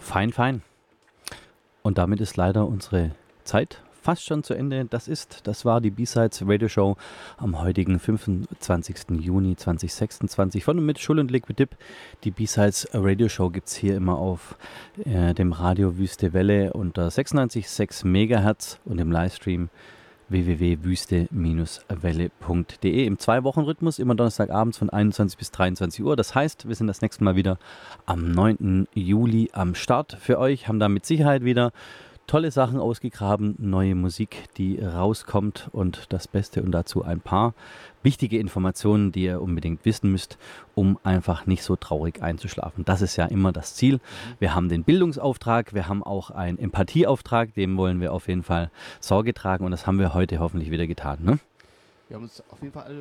Fein, fein. Und damit ist leider unsere Zeit fast schon zu Ende. Das war die B-Sides Radio Show am heutigen 25. Juni 2026 von und mit Schul und Liquid Dip. Die B-Sides Radio Show gibt es hier immer auf dem Radio Wüste Welle unter 96,6 MHz und im Livestream www.wüste-welle.de im 2-Wochen-Rhythmus, immer Donnerstagabends von 21 bis 23 Uhr. Das heißt, wir sind das nächste Mal wieder am 9. Juli am Start für euch, haben da mit Sicherheit wieder tolle Sachen ausgegraben, neue Musik, die rauskommt und das Beste und dazu ein paar wichtige Informationen, die ihr unbedingt wissen müsst, um einfach nicht so traurig einzuschlafen. Das ist ja immer das Ziel. Wir haben den Bildungsauftrag, wir haben auch einen Empathieauftrag, dem wollen wir auf jeden Fall Sorge tragen und das haben wir heute hoffentlich wieder getan. Ne? Wir haben uns auf jeden Fall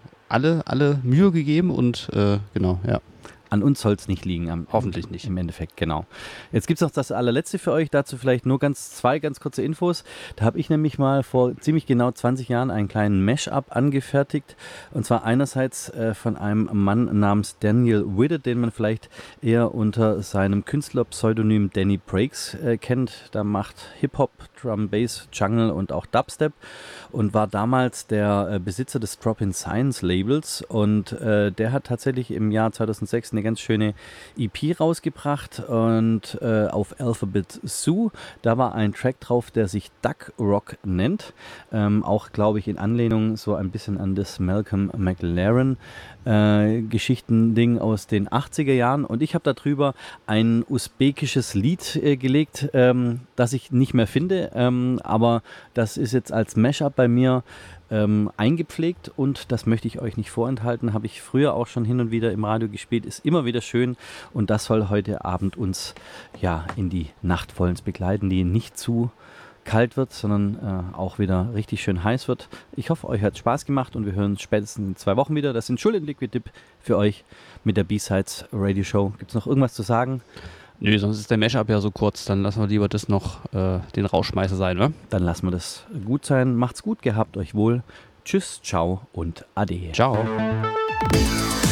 alle Mühe gegeben und genau, ja. An uns soll es nicht liegen, hoffentlich nicht im Endeffekt, genau. Jetzt gibt es noch das allerletzte für euch, dazu vielleicht nur zwei ganz kurze Infos. Da habe ich nämlich mal vor ziemlich genau 20 Jahren einen kleinen Mash-up angefertigt und zwar einerseits von einem Mann namens Daniel Widdet, den man vielleicht eher unter seinem Künstlerpseudonym Danny Breaks kennt. Da macht Hip-Hop, Drum, Bass, Jungle und auch Dubstep und war damals der Besitzer des Drop-In Science Labels und der hat tatsächlich im Jahr 2006 eine ganz schöne EP rausgebracht und auf Alphabet Zoo, da war ein Track drauf, der sich Duck Rock nennt, auch glaube ich in Anlehnung so ein bisschen an das Malcolm McLaren Geschichtending aus den 80er Jahren und ich habe darüber ein usbekisches Lied gelegt, das ich nicht mehr finde, aber das ist jetzt als Mashup bei mir eingepflegt und das möchte ich euch nicht vorenthalten, habe ich früher auch schon hin und wieder im Radio gespielt, ist immer wieder schön und das soll heute Abend uns ja in die Nacht vollends begleiten, die nicht zu kalt wird, sondern auch wieder richtig schön heiß wird. Ich hoffe, euch hat es Spaß gemacht und wir hören uns spätestens in 2 Wochen wieder. Das sind Schul und Liquid Dip für euch mit der B-Sides Radio Show. Gibt es noch irgendwas zu sagen? Nö, sonst ist der Mashup ja so kurz, dann lassen wir lieber das noch den Rauschmeißer sein, ne? Dann lassen wir das gut sein. Macht's gut, gehabt euch wohl. Tschüss, ciao und ade. Ciao.